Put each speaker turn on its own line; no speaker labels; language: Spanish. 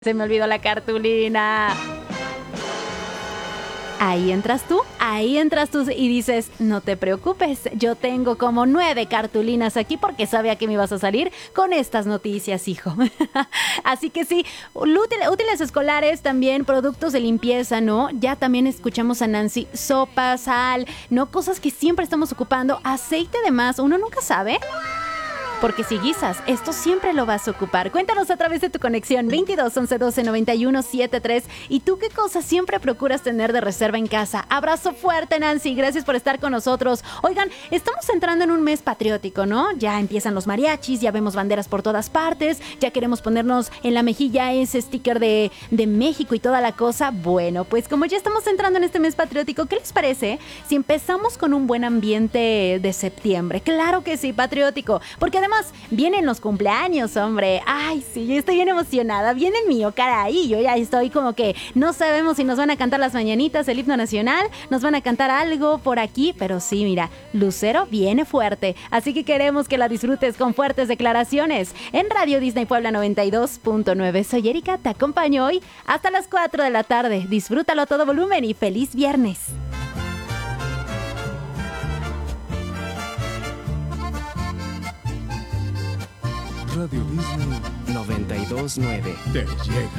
Se me olvidó la cartulina. Ahí entras tú y dices, no te preocupes, yo tengo como 9 cartulinas aquí porque sabía que me ibas a salir con estas noticias, hijo. Así que sí, útiles escolares también, productos de limpieza, ¿no? Ya también escuchamos a Nancy, sopa, sal, ¿no? Cosas que siempre estamos ocupando, aceite de más, uno nunca sabe. Porque si guisas, esto siempre lo vas a ocupar. Cuéntanos a través de tu conexión 22 11 12 91 73. ¿Y tú qué cosas siempre procuras tener de reserva en casa? Abrazo fuerte, Nancy. Gracias por estar con nosotros. Oigan, estamos entrando en un mes patriótico, ¿no? Ya empiezan los mariachis, ya vemos banderas por todas partes, ya queremos ponernos en la mejilla ese sticker de México y toda la cosa. Bueno, pues como ya estamos entrando en este mes patriótico, ¿qué les parece si empezamos con un buen ambiente de septiembre? Claro que sí, patriótico. Porque además vienen los cumpleaños, hombre. Ay, sí, yo estoy bien emocionada. Viene el mío, caray. Yo ya estoy como que no sabemos si nos van a cantar las mañanitas, el himno nacional, nos van a cantar algo por aquí, pero sí, mira, Lucero viene fuerte. Así que queremos que la disfrutes con fuertes declaraciones. En Radio Disney Puebla 92.9. Soy Erika, te acompaño hoy hasta las 4 de la tarde. Disfrútalo a todo volumen y feliz viernes.
Radio Disney 92.9
te llega.